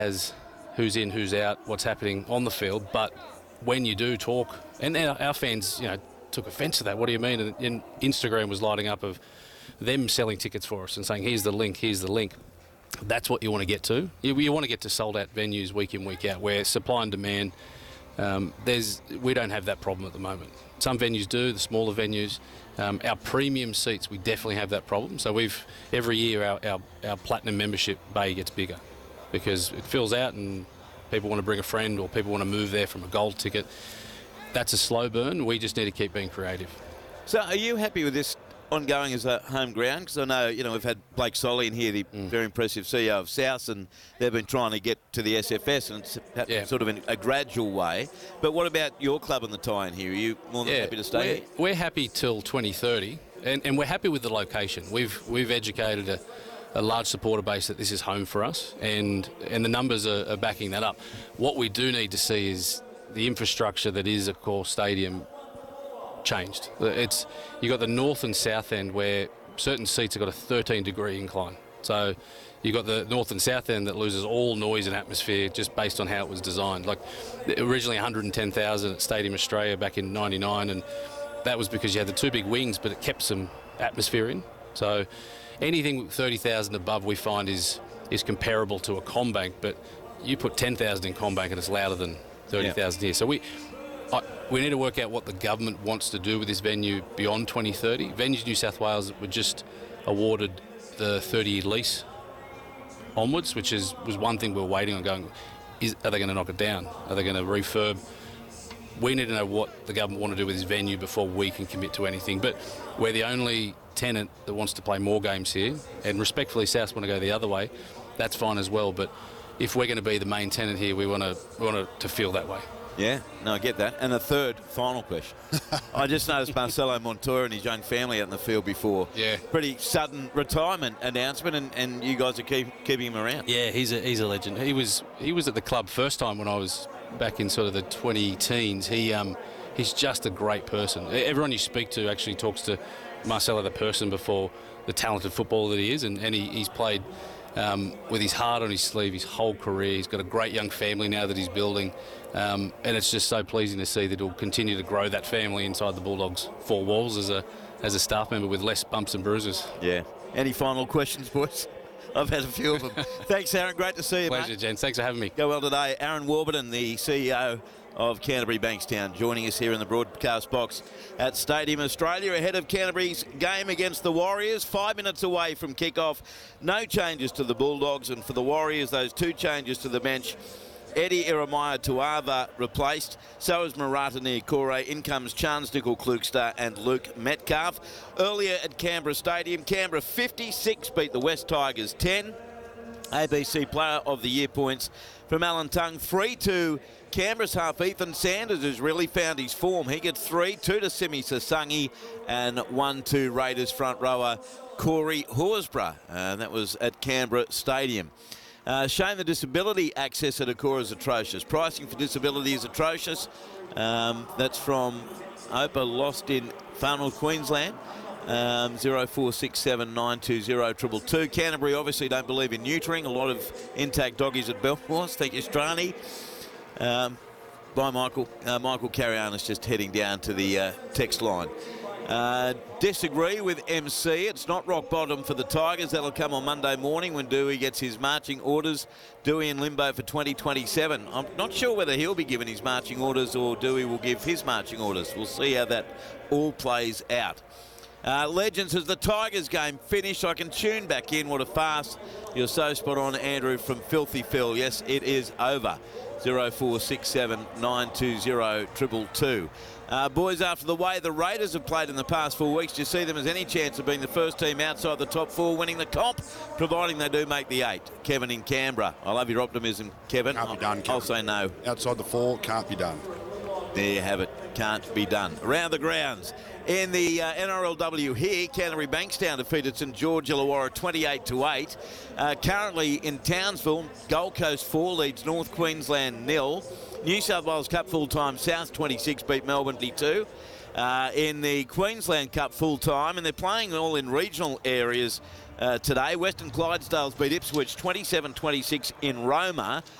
as who's in, who's out, what's happening on the field. But when you do talk, and our fans, took offence to that. What do you mean? And Instagram was lighting up of them selling tickets for us and saying, here's the link, here's the link. That's what you want to get to. You want to get to sold-out venues week in, week out, where supply and demand, we don't have that problem at the moment. Some venues do, the smaller venues. Our premium seats, we definitely have that problem. So every year our platinum membership bay gets bigger because it fills out and people want to bring a friend or people want to move there from a gold ticket. That's a slow burn. We just need to keep being creative. So are you happy with this ongoing as a home ground? Because I know, we've had Blake Solly in here, the very impressive CEO of South, and they've been trying to get to the SFS, and it's sort of in a gradual way. But what about your club and the tie-in here? Are you more than happy to stay here? We're happy till 2030, and we're happy with the location. We've educated a large supporter base that this is home for us, and the numbers are backing that up. What we do need to see is the infrastructure that is Accor Stadium changed. You got the north and south end where certain seats have got a 13-degree incline. So you got the north and south end that loses all noise and atmosphere just based on how it was designed. Like originally 110,000 at Stadium Australia back in '99, and that was because you had the two big wings, but it kept some atmosphere in. So anything 30,000 above we find is comparable to a CommBank, but you put 10,000 in CommBank and it's louder than 30,000 here. So we need to work out what the government wants to do with this venue beyond 2030. Venues New South Wales were just awarded the 30-year lease onwards, which was one thing we were waiting on going, are they going to knock it down? Are they going to refurb? We need to know what the government want to do with this venue before we can commit to anything. But we're the only tenant that wants to play more games here, and respectfully South want to go the other way. That's fine as well, but if we're going to be the main tenant here, we want to feel that way. Yeah, no, I get that. And a third, final question. I just noticed Marcelo Montoya and his young family out in the field before. Yeah. Pretty sudden retirement announcement, and you guys are keeping him around. Yeah, he's a legend. He was at the club first time when I was back in sort of the 20-teens. He's just a great person. Everyone you speak to actually talks to Marcelo the person before the talented footballer that he is, and he's played with his heart on his sleeve his whole career. He's got a great young family now that he's building, and it's just so pleasing to see that he'll continue to grow that family inside the Bulldogs' four walls as a staff member with less bumps and bruises. Yeah. Any final questions, boys? I've had a few of them. Thanks, Aaron. Great to see you, Pleasure, gents. Thanks for having me. Go well today. Aaron Warburton, the CEO of Canterbury Bankstown, joining us here in the broadcast box at Stadium Australia ahead of Canterbury's game against the Warriors. 5 minutes away from kick-off. No changes to the Bulldogs, and for the Warriors, those two changes to the bench. Eddie Iremaya Tuava replaced. So is Marata Niokore. In comes Chance Nickel-Klugstad and Luke Metcalf. Earlier at Canberra Stadium, Canberra 56 beat the West Tigers 10. ABC Player of the Year points from Alan Tongue. 3-2 Canberra's half. Ethan Sanders has really found his form. He gets 3, 2 to Simi Sasangi, and 1-2 Raiders front rower Corey Horsburgh. And that was at Canberra Stadium. Shame the disability access at Accor is atrocious. Pricing for disability is atrocious. That's from Opa Lost in Farnell, Queensland. 0467 920 222. Canterbury obviously don't believe in neutering. A lot of intact doggies at Belfast. Thank you, Strani. By Michael. Michael Carrianis just heading down to the text line. Disagree with MC. It's not rock bottom for the Tigers. That'll come on Monday morning when Dewey gets his marching orders. Dewey in limbo for 2027. I'm not sure whether he'll be given his marching orders or Dewey will give his marching orders. We'll see how that all plays out. Legends, as the Tigers game finished, I can tune back in. What a farce. You're so spot on, Andrew from Filthy Phil. Yes, it is over. 0467 920 222. Boys, after the way the Raiders have played in the past 4 weeks, do you see them as any chance of being the first team outside the top 4 winning the comp, providing they do make the 8? Kevin in Canberra. I love your optimism, Kevin. Can't be done, Kevin. I'll say no. Outside the 4, can't be done. There you have it. Can't be done. Around the grounds. In the NRLW here, Canterbury Bankstown defeated St George Illawarra 28-8. Currently in Townsville, Gold Coast 4 leads North Queensland 0. New South Wales Cup full-time, South 26 beat Melbourne 22. In the Queensland Cup full-time, and they're playing all in regional areas. today. Western Clydesdales beat Ipswich 27-26 in Roma.